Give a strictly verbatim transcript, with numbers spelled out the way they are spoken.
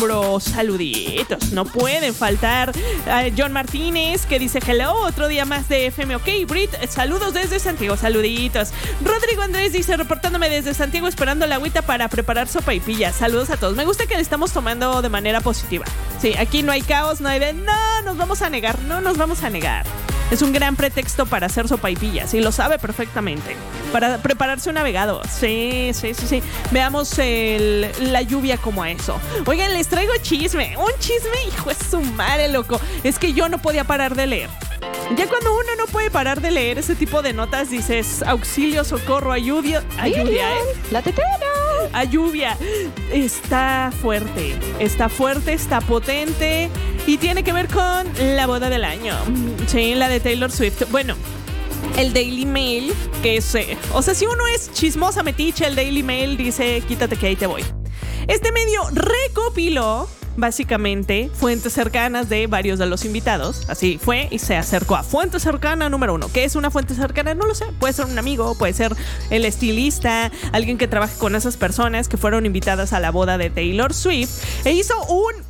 Bro, saluditos, no pueden faltar. uh, John Martínez, que dice hello, otro día más de F M OK. Brit, saludos desde Santiago, saluditos. Rodrigo Andrés dice, reportándome desde Santiago, esperando la agüita para preparar sopa y pilla. Saludos a todos, me gusta que le estamos tomando de manera positiva. Sí, aquí no hay caos, no hay de, no, nos vamos a negar, no nos vamos a negar. Es un gran pretexto para hacer sopaipillas y lo sabe perfectamente. Para prepararse un navegado. Sí, sí, sí, sí. Veamos el, la lluvia como a eso. Oigan, les traigo chisme. Un chisme, hijo de su madre, loco. Es que yo no podía parar de leer. Ya cuando uno no puede parar de leer ese tipo de notas, dices, auxilio, socorro, ayudia. Ayudia, ¿eh? La tetera. A lluvia. Está fuerte. Está fuerte, está potente. Y tiene que ver con la boda del año. Sí, la de Taylor Swift. Bueno, el Daily Mail, que es... Eh, o sea, si uno es chismosa metiche, el Daily Mail dice, quítate que ahí te voy. Este medio recopiló, básicamente, fuentes cercanas de varios de los invitados. Así fue y se acercó a fuente cercana número uno. ¿Qué es una fuente cercana? No lo sé. Puede ser un amigo, puede ser el estilista, alguien que trabaje con esas personas que fueron invitadas a la boda de Taylor Swift. E hizo un